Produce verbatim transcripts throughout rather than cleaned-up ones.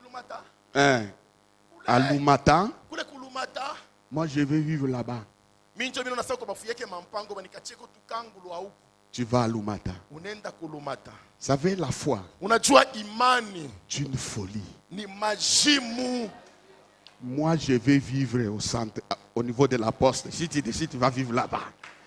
Hein. À Lumata. Moi, je vais vivre là-bas. Tu vas à Lumata. Vous savez, la foi, c'est une folie. Moi, je vais vivre au centre, au niveau de la poste. Si tu décides, tu vas vivre là-bas.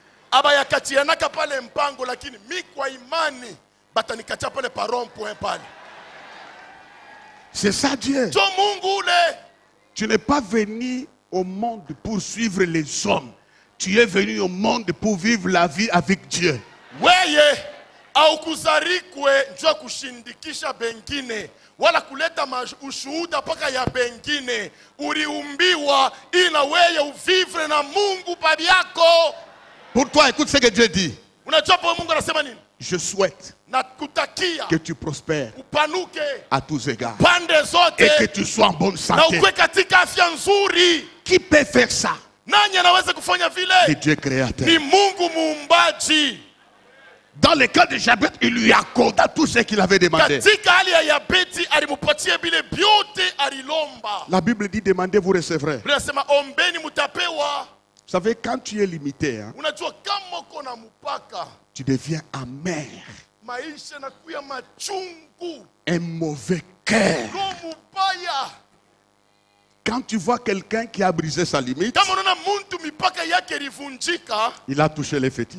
C'est ça Dieu. Tu n'es pas venu au monde pour suivre les hommes. Tu es venu au monde pour vivre la vie avec Dieu. Au kuzarikwe njoo kushindikisha bengine wala kuleta ushuhuda paka ya bengine. Uliumbiwa ila wewe uvivre na Mungu padi yako. Pour toi, écoute ce que Dieu dit. Unajua po Mungu anasema nini? Je souhaite nakutakia que tu prospères upanuke à tous égards pande zote et que tu sois en bonne santé. Na ukwe katika afya nzuri. Qui peut faire ça? Nani anaweza kufanya vile? C'est Dieu créateur. Ni Mungu muumbaji. Dans le cas de Jabez, il lui accorda tout ce qu'il avait demandé. La Bible dit demandez, vous recevrez. Vous savez, quand tu es limité, hein, tu deviens amer. Un mauvais cœur. Quand tu vois quelqu'un qui a brisé sa limite, il a touché les fétiches.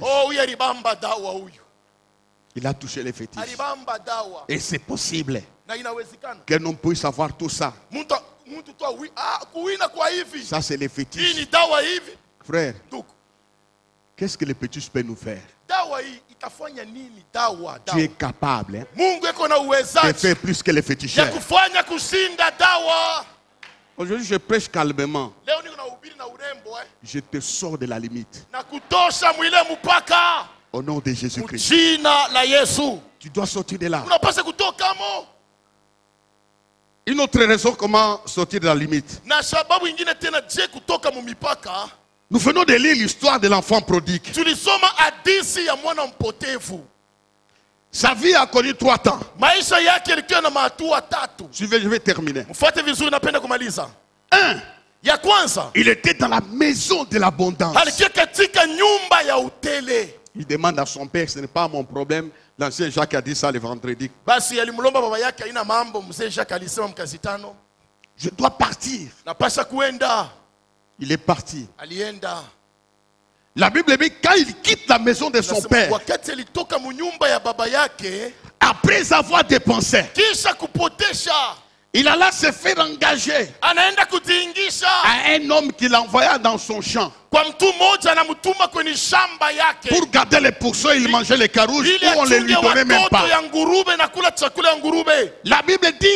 Il a touché les fétiches. Et c'est possible qu'un homme puisse avoir tout ça. Ça, c'est les fétiches. Frère, qu'est-ce que les fétiches peuvent nous faire? Tu es capable, hein, de faire plus que les féticheurs. Aujourd'hui, je prêche calmement. Je te sors de la limite. Au nom de Jésus-Christ. Tu dois sortir de là. Une autre raison comment sortir de la limite. Nous venons de lire l'histoire de l'enfant prodigue. Sa vie a connu trois temps. Je vais, je vais terminer. Un. Il était dans la maison de l'abondance. Il demande à son père, ce n'est pas mon problème. L'ancien Jacques a dit ça le vendredi. Je dois partir. Il est parti. La Bible dit quand il quitte la maison de son père, après avoir dépensé, il alla se faire engager à un homme qu'il envoya dans son champ pour garder les pourceaux. Il mangeait les carouges ou on ne les lui donnait même pas. La Bible dit